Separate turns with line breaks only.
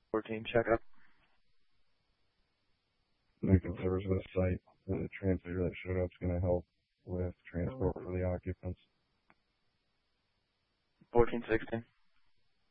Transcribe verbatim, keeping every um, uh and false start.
fourteen checkup.
Lincoln Service West site. The translator that showed up is going to help with transport for the occupants.
fourteen sixteen.